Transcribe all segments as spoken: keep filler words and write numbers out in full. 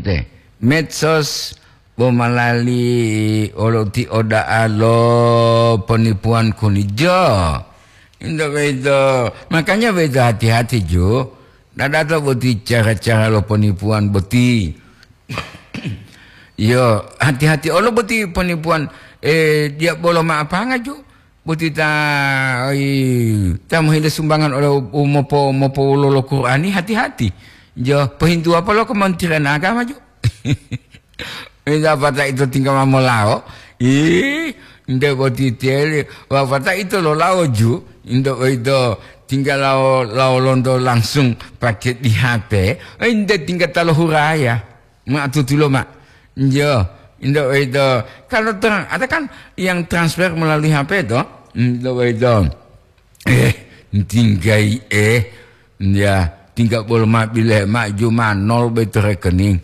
te medsos bomalali oloti oda alo penipuan kunijo. Indah beda, makanya beda hati-hati jo. Nada tu boti cara-cara lo penipuan boti. Yo hati-hati olo boti penipuan eh dia boleh apa ngaju boti ta ta mahila sumbangan olo mopo mopo lo Qur'ani hati-hati. Jo pehintu apa lo Kementerian Agama jo. Indah pada itu tinggal mamolao. Ih, indah boti tele, pada itu lo lao ju. Indah itu tinggal lau lau londo langsung pakai di H P. Indah tinggal talo huraya. Mak tu tu lo mak. Jo, indah itu kalau terang ada kan yang transfer melalui H P itu. Indah itu eh tinggal eh ya tinggal boleh mak bila mak cuma nol betul rekening.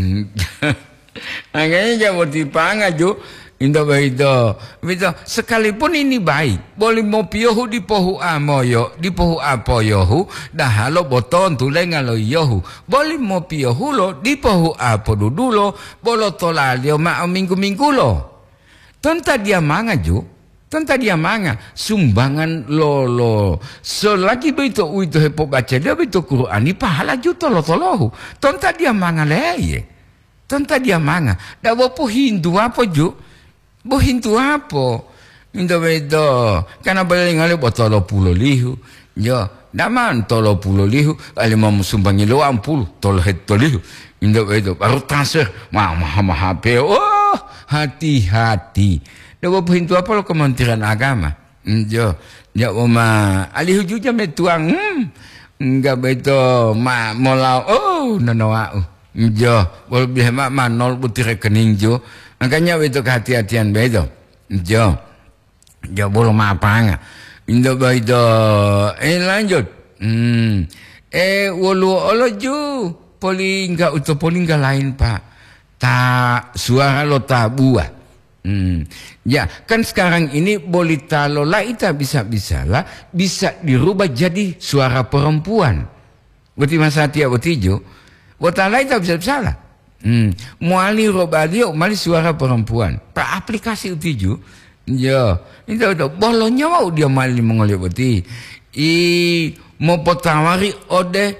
Makanya jangan dipangga jo. Indah itu, itu sekalipun ini baik, boleh mau piohu di pohu amoyo, di pohu apa yohu, dah halo boton tulengan lo yohu, boleh mau piohu lo di pohu apa dulu lo, bolo tolalio ma minggu minggu lo, tonta dia manga jo, tonta dia manga sumbangan lo lo, selagi begitu itu hepo baca dia begitu Quran ini pahala jo tolo tolohu, tonta dia manga leye, tonta dia manga, dah bopo Hindu apa jo. Bohintu apa? Indo bedo. Karena boleh ngalih buat tolo pulo lihu. Ya, daman tolo pulo lihu. Ali mau sumbangi lo ampul tolo het lihu. Indo bedo. Baru transfer. Mah mah mah H P. Oh, hati-hati. Dah bohintu apa lo Kementerian Agama? Ya, ya oma. Ali hujunya metuang. Hmm. Enggak bedo. Ma molau. Oh, nanoa. Ya, boleh biar mak nol butir rekening jo. Makanya itu kehati-hatian bedo. Jo. Jo boleh apa enggak. Indo bedo. Eh lanjut. Hmm. Eh walu olo ju. Poli enggak utuh poli enggak lain pak. Tak suara lo tak buah. Hmm. Ya kan sekarang ini boleh talo lah ita bisa-bisa lah. Bisa dirubah jadi suara perempuan. Berarti masa tia berarti jo. Buat ita bisa-bisa lah. Hmm. Muali robadio mali suara perempuan. Pak aplikasi utiju. Ya, itu itu bolonya mau dia mali mengoleh beti. I mau potawari ode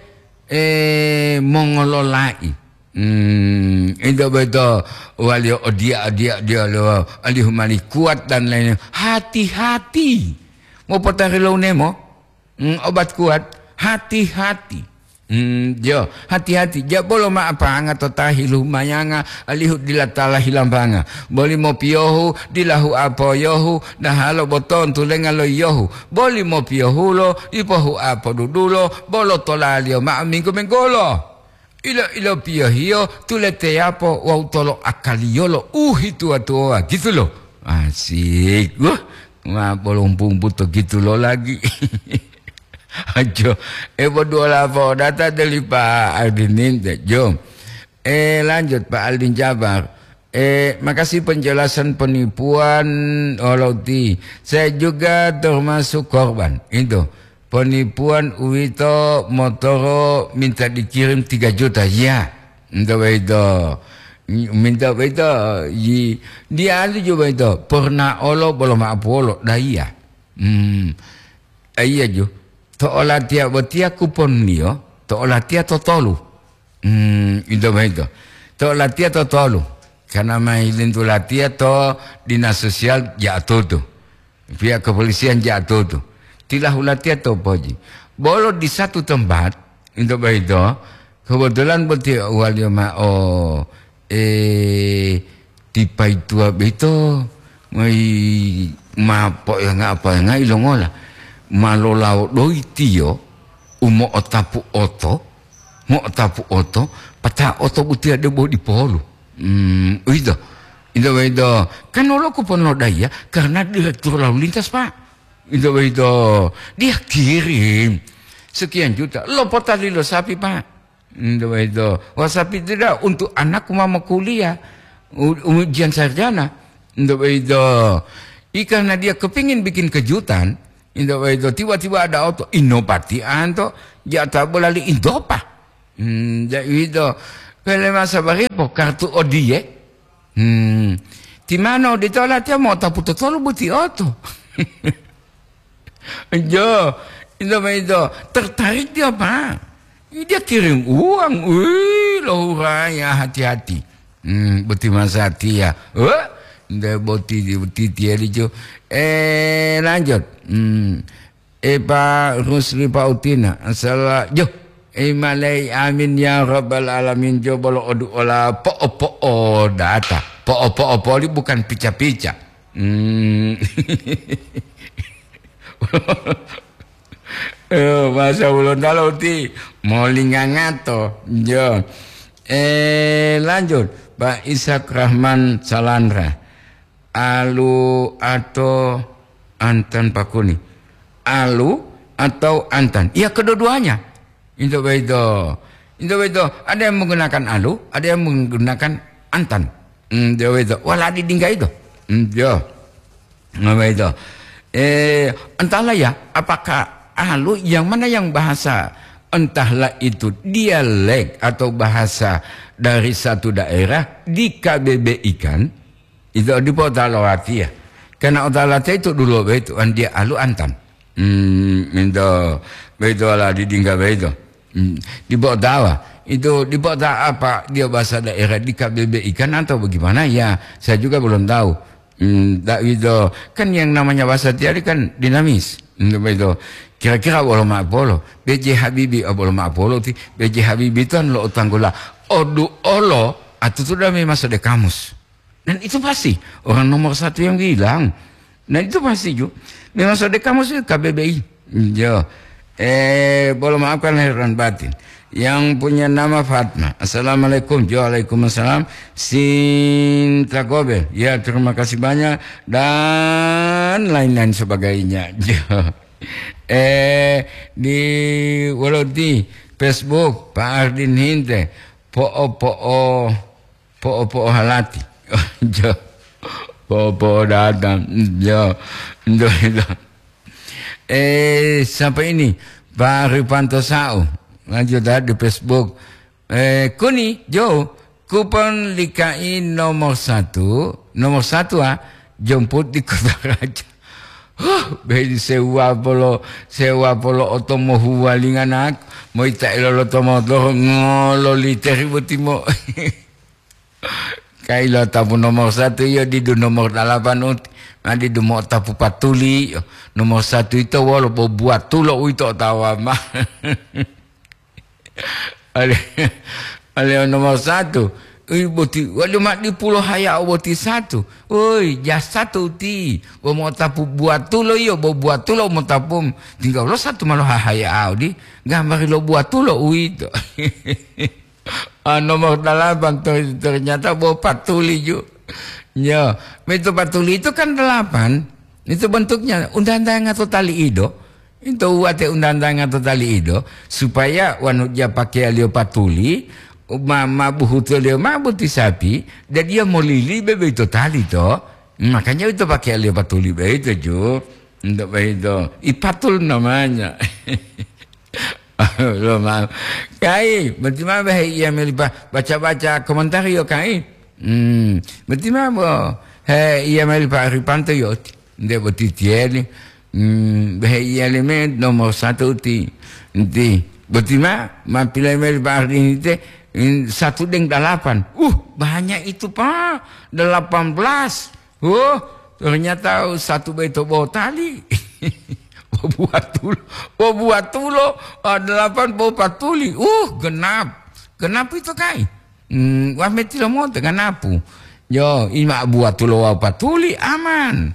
eh mengololai. Hmm, itu betul. Wali dia dia dia lo alih mali kuat dan lainnya. Hati-hati. Mau potari lo nemo. Hmm, obat kuat. Hati-hati. Hmm, jo, hati-hati. Ja boleh ma apa anga totahi lumayanga alihu dilatala hilambanga. Boleh mo piohu dilahu apa yohu dah halo boton tulenga lo yohu. Boleh mo piohu lo ipohu apa dudulo bolo tolalio ma minggu menggolo. Ilo ilo piohio tulete apa wau tolo akaliolo uh itu atua gitu lo. Asik. Wah, ma bolong pumputo gitu lo lagi. Ajo, eh berdua lavo data dari Pak Aldin jom. Eh lanjut Pak Aldin Jabar. Eh makasih penjelasan penipuan oloti. Saya juga termasuk korban. Itu penipuan Uwito Motoro minta dikirim tiga juta ya. Itu itu. Minta itu dia ada juga itu pernah olo belum apa olo dah iya. Hmm. Iya jo. To olah tia betia kupon nio, to olah tia to tolu. Hmm, itu begitu. To olah tia to tolu. Karena mailin tu latia to dinas sosial jatuh tu. Pihak kepolisian jatuh tu. Tilah ulatia to poji. Bolo di satu tempat, itu begitu. Kebetulan betia wali ma oh eh tipa itu begitu. Mai ma po yang apa yang ilongola. Malolau doi tio umo otapu oto mo otapu oto pata oto butia de bo di polu hmm itu itu itu kan lo kupon lo daya karena direktur lalu lintas pak itu itu dia kirim sekian juta lo potali lo sapi pak itu itu wah sapi tidak untuk anakku mama kuliah ujian sarjana itu itu karena dia kepingin bikin kejutan. Indo itu tiba-tiba ada auto inovasi anto ya tak boleh indopa. Hmm, jadi itu kalau masa bagi po kartu odie. Hmm. Di mana ditolak dia mau tapu tolo buti oto. Jo, itu itu tertarik dia apa? Dia kirim uang, wih, lohuraya hati-hati. Hmm, buti masa dia. Oh, dia buti buti dia itu. Eh lanjut. Hmm. Eh Pak Rusli Pautina, asal jo. Eh malai amin ya rabbal alamin jo bolo odu ola po po o data. Po-po-po ini bukan pica-pica. Hmm. Oh, masa ulun dalau ti molingangato. Jo. Eh lanjut, Pak Ishak Rahman Salandra. Alu atau Antan Pakuni. Alu atau Antan? Ya kedua-duanya. Itu itu. Itu itu. Ada yang menggunakan alu, ada yang menggunakan Antan. Hmm, dia itu, wala di dingga itu, hmm, dia, apa itu, eh, entahlah ya, apakah alu yang mana yang bahasa, entahlah itu dialek atau bahasa dari satu daerah di K B B I kan, itu di Otalawati ya, karena Otalawati itu dulu itu, dia alu Antan, hmm, itu, itu lah di dingga itu, hmm, di Otawa. Itu dibuat apa dia bahasa daerah di K B B I kan atau bagaimana ya saya juga belum tahu. Hmm, itu kan yang namanya bahasa tiari kan dinamis. Itu kira-kira boleh mak polo B J Habibie oh, boleh mak polo ti B J Habibie itu kan lo utanggula odu olo atau sudah memang sudah kamus dan itu pasti orang nomor satu yang bilang dan itu pasti juga memang sudah kamus itu K B B I. Jo eh boleh maafkan lahir dan batin. Yang punya nama Fatma. Assalamualaikum. Waalaikumsalam. Sinta Gobel. Ya terima kasih banyak. Dan lain-lain sebagainya. eh di walau di Facebook Pak Ardin Hinte. Po po po po halati. Po po datang. Jo. Eh sampai ini Pak Ripanto Sau. Lanjut di Facebook. Eh, kuni, Jo, kupon likai nomor satu, nomor satu ah, jemput di Kota Raja. Huh, bedi sewa polo, sewa polo otomo huwalingan aku, mau ita ilolo tomo toho ngolo literi butimo. Kailo tapu nomor satu yo di du nomor delapan uti, nanti du mau tapu patuli, nomor satu itu walau buat tulo itu tawa mah. Ale, ale nomor satu, ui boti, walau mak di pulau haya boti satu, ui jas satu ti, bo mau tapu buat tulo yo, bo buat tulo mau tapum, tinggal lo satu malu haya au di, gambar lo buat tulo ui itu, ah, nomor delapan ternyata bo patuli ju, ya, itu patuli itu kan delapan, itu bentuknya undang-undang atau tali ido. Itu wate undang-undang atau tali itu supaya wanutnya pakai alio patuli mama buhutu alio mabuti sapi dan dia mau lili bebe itu tali to makanya itu pakai alio patuli be itu ju untuk itu ipatul namanya. Lo mau kai berarti mah bahaya ia melipat baca-baca komentar yo kai hmm berarti mah bo he ia melipat ripanto yo dia berarti tieli. Hmm, bahaya elemen nomor satu ti, ti, betina, mampilai mel bardin itu satu deng delapan, uh banyak itu pak, delapan belas, uh ternyata satu beto bawa tali, buat tulo, buat tulo, delapan bawa patuli, uh genap, genap itu kai, hmm, wah meti lo mau dengan apu, yo ima buat tulo patuli aman.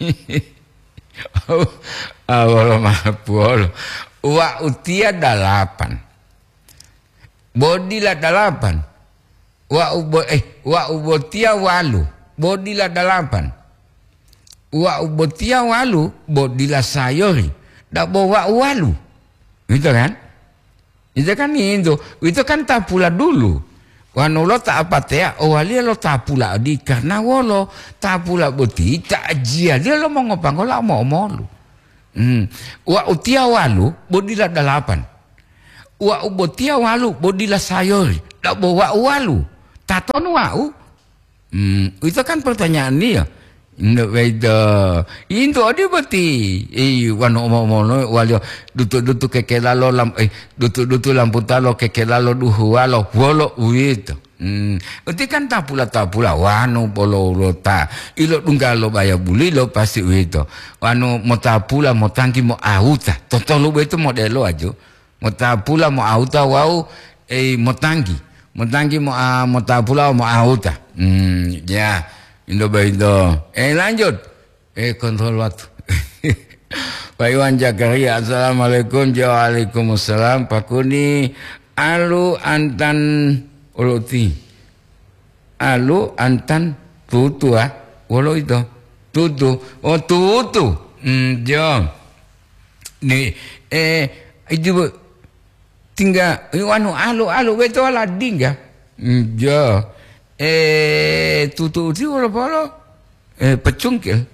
Allah maafkan. Wa utia delapan. Bodilah delapan. Wa ubo eh wa ubotia walu. Bodilah delapan. Wa ubotia walu. Bodilah sayori. Dak bawa walu. Itu kan? Itu kan itu. Itu kan tak pula dulu. Wanulo tak apa teh, awalnya lo tak pula di karena wolo tak pula boti tak jia dia lo mau ngopang lo mau mau lu. Hmm. Wa utia walu bodilah delapan. Wa ubotia walu bodilah sayori. Tak bawa walu. taton wau. Hmm, itu kan pertanyaan dia. Ndak beda. Indo dia berarti. Eh, wano mono walio dutu-dutu kekelalo lam eh dutu-dutu lampu talo kekelalo duhu walo wolo uito. Hmm, itu kan tapula tapula wano bolo rota. Ilo dunggalo baya buli lo pasti uito. Wano mo tapula mo tangki mo auta. Toto lu itu modelo aja. Mo tapula mo auta wau eh mo tangki. Mo tangki mo uh, mo tapula mo auta. Hmm, ya. Yeah. Indo baido. Eh lanjut. Eh kontrol waktu. Pak Iwan Jakaria, assalamualaikum. Waalaikumsalam. Pak Kuni, alu antan oloti. Alu antan tutu ah. Walo itu. Tutu. Oh tutu. Hmm, jom. Nih, eh itu tinggal anu alu alu betul lah dingga. Hmm, jom. Eh tutu itu wala pala eh pecungkil.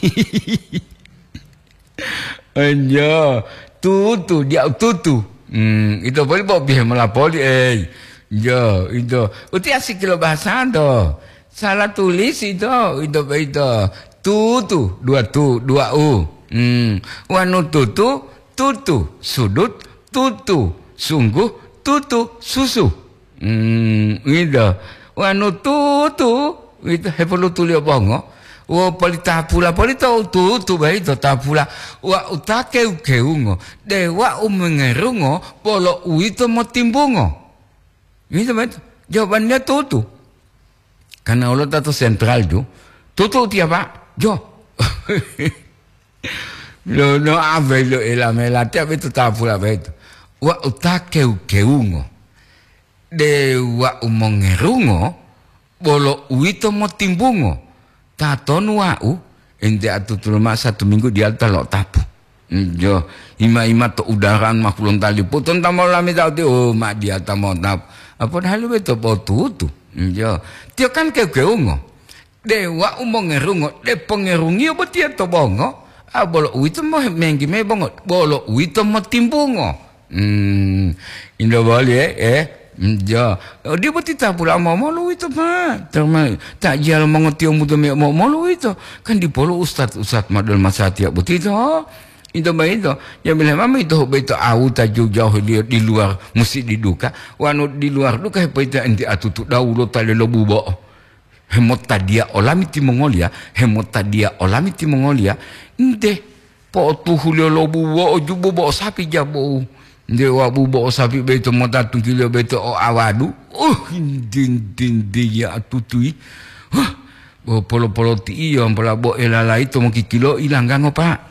Anja tutu dia tutu. Hmm itu boleh bawa biar melapor eh. Ya itu. Uti asik kilo bahasa do. Salah tulis itu itu itu tutu dua tu dua u. Hmm wanu tutu tutu sudut tutu sungguh tutu susu. Hmm itu. Wanu tutu itu hepulu tulio bongo wo polita pula polita tu tu bayi to tapula wa utake ukeungo de wa umengerungo polo uito motimbungo itu betul jawabannya tutu karena Allah tato sentral tu tutu tiapa jo lo no avelo elamela tiap itu tapula betul wa utake ukeungo dewa umongerungo bolo uito motimbungo taton wau ente atutulma satu minggu dia talok tapu jo ima ima to udaran makulun tali putun tamo lami tau ti oh mak dia tamo tap apa halu beto potutu jo tio kan ke keungo dewa umongerungo de pengerungi opo tia to bongo ah bolo uito mo menggi me bongo bolo uito motimbungo hmm indo boleh eh ja dia berarti tak pula mau malu itu pak terma tak jual mengerti muda mau malu itu kan di polo ustad ustad madal masa tiap berarti itu itu baik itu ya bila mama itu begitu au tak jauh dia di luar mesti diduka wanu di luar duka apa itu enti atutu dahulu tali lo bubo hemot tadia olami ti Mongolia hemot tadia olami ti Mongolia ente po tu hulio lo bubo jubo bo sapi jabo dia wabu bawa sapi beto mota tu kilo beto o awadu oh din din dia tutui oh bo polo polo ti iyo pala bo elala itu mau kilo hilang kan pak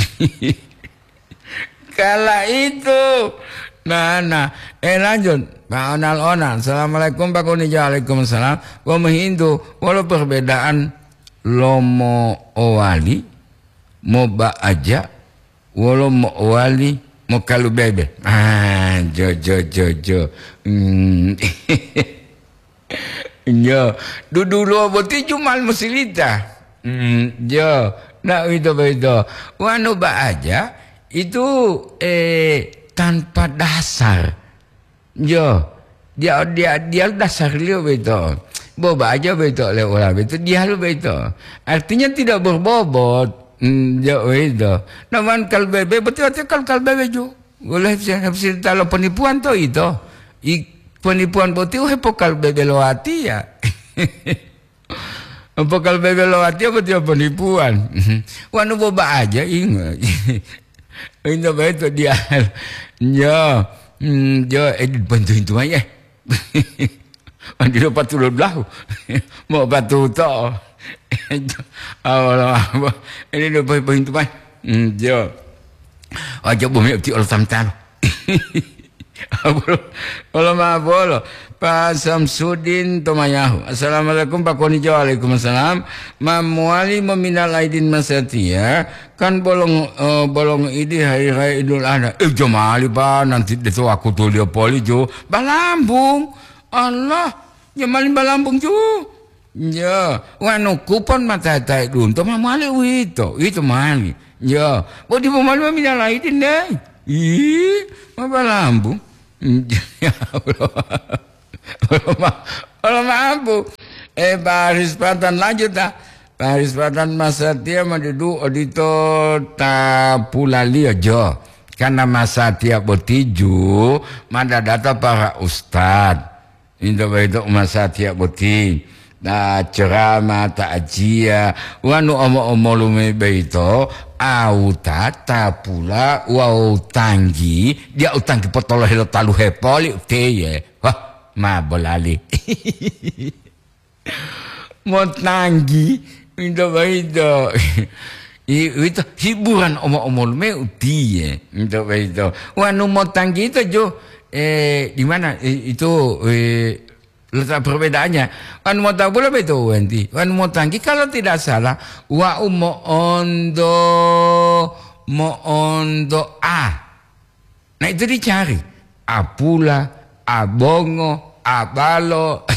kala itu nah nah eh lanjut Pak Onal Onal assalamualaikum Pak Kuni waalaikumsalam wa Hindu walau perbedaan lomo owali moba aja walau mo owali mau kalau bebe ah jo jo jo jo hmm. Jo dulu lo boti cuma musilita hmm jo nak itu begitu wanu ba aja itu eh tanpa dasar jo dia dia dia dasar dia begitu boba aja begitu oleh orang begitu dia lu begitu artinya tidak berbobot. Hmm, jauh itu. Namun kalau bebe betul-betul kalau kalau bebe ju, boleh bisa kalau penipuan tu itu, I, penipuan betul hepo kalau bebe lo hati ya. Apa kalau bebe lo hati betul penipuan. Wanu boba aja ingat. Ini betul dia. Ya, hmm, ya edit bantuin tu aja. Andi lo patul belah, mau batu tu. Allah ini dah baik-baik tu kan jo aja bumi ti Allah tamtan Allah maha bolo Pak Samsudin Tomayahu assalamualaikum Pak Koni waalaikumsalam mamuali meminal aidin masatia kan bolong uh, bolong ini hari raya Idul Adha eh jomali Pak nanti itu aku tuh dia poli jo balambung Allah jomali balambung jo ya, wanu kupon mata tai dun, tu mamali itu, itu mali. Ya, boleh di mamali mamina lain deh. Ih, apa lampu? Ya Allah, Kalau maaf bu, eh Paris Patan lanjut dah. Paris Patan masa dia mendudu odito ta pulali aja. Karena masa dia botiju, mada data para ustad. Itu itu masa dia boti. Na ceramah ta ajia, wanu omo-omo lume beito, au tata pula wau tanggi, dia utanggi potolo helo talu hepoli teye. Wah, ma bolali. Mau tanggi, minta beito. Itu hiburan omo-omo lume uti ya, minta beito. Wanu mau tanggi itu jo, eh di mana eh, itu eh letak perbedaannya. Wan mau tahu boleh betul nanti. Wan mau tanggi kalau tidak salah wa umo ondo mo ondo a. Nah itu dicari. Apula, abongo, abalo.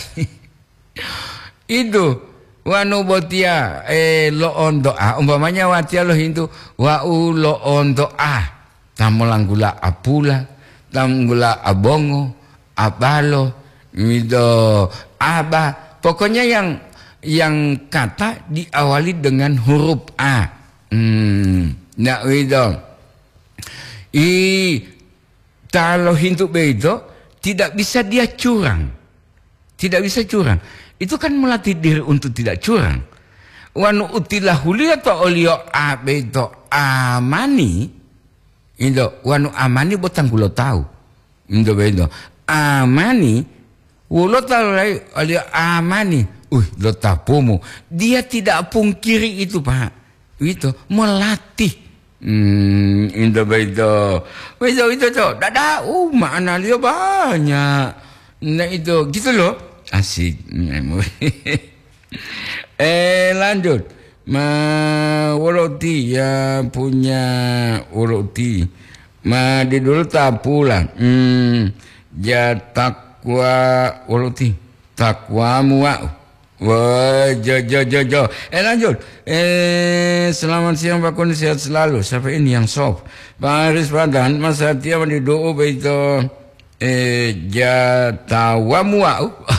Itu wanu botia eh lo ondo a. Umpamanya watia lo hindu wa u lo ondo a. Tamulanggula apula, tamulanggula abongo, abalo. Itu apa? Pokoknya yang yang kata diawali dengan huruf A. Hmm, nah itu. I kalau hintuk begitu tidak bisa dia curang, tidak bisa curang. Itu kan melatih diri untuk tidak curang. Wanu utilah huli atau olio A begitu amani. Itu wanu amani botang gulo tahu. Itu begitu amani. Wulo talai oleh amani, uh lo tapumu. Dia tidak pungkiri itu pak, itu melatih. Hmm, itu itu, itu itu tuh, dada, uh makna dia banyak. Nah itu gitu loh, asik. eh lanjut, ma woloti ya punya woloti, ma di dulu tapulah. Hmm, jatak Takwa waluti takwa muak wah jo jo jo jo eh lanjut eh selamat siang Pak Kun, sehat selalu. Siapa ini yang soft Paris Patan masa dia mendidu begitu eh jatawa muak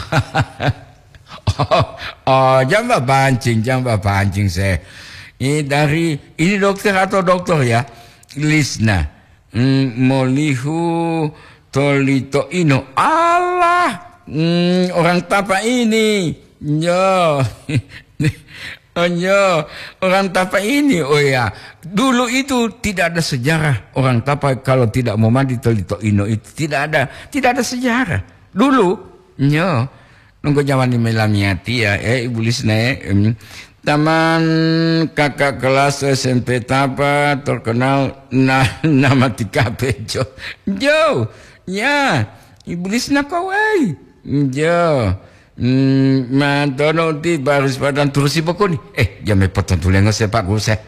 oh, oh jangan pancing jangan pancing saya ini dari ini dokter atau dokter ya Lisna hmm, molihu Tolito ino Allah hmm, orang Tapa ini yo oh, yo orang Tapa ini oh ya dulu itu tidak ada sejarah orang Tapa kalau tidak mau mandi Tolito ino itu tidak ada tidak ada sejarah dulu yo nunggu zaman di melamiati ya eh ibu Lisna eh, taman kakak kelas S M P Tapa terkenal nah nama tiga pejo jo ya, ibu Lisna kawai. Jo. Hmm, mantono ti Paris Patan terus si pokoni. Eh, jam potong tulengo sepak guru saya.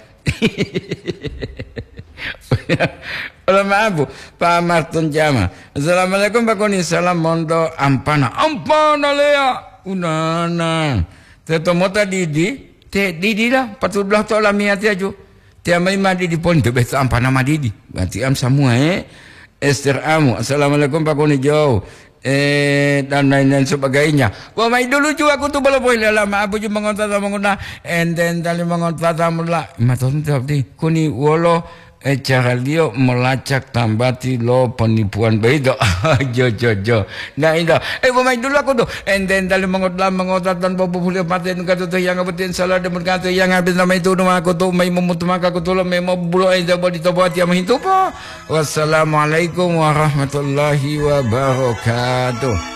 Kalau maaf bu, Pak Marton Jama. Assalamualaikum Pak Koni. Salam mondo ampana. Ampana lea. Unana. Tetomota didi. Te didi lah. Patut belah tu alam niat aja. Tiamai madi di pon. Te betul ampana madi di. Berarti am semua eh. Esther Amu, assalamualaikum Pak Koni Jauh, eh dan lain-lain sebagainya. Wah, mai dulu juga aku tuh boleh boleh lama aku cuma mengontak menguna, and then tali mengontak mula. Maton tapi Koni wolo eh cara dia melacak tambati lo penipuan begitu. Jo jo jo. Nah itu, eh mai dulu aku tuh, and then tali mengontak mengontak dan bobo boleh paten kata tuh yang ngapain salah dan berkata yang habis nama itu nama aku tuh mai memutu maka aku tuh lo mai mau bulu aja bodi tobat yang menghitu po. Wassalamualaikum warahmatullahi wabarakatuh.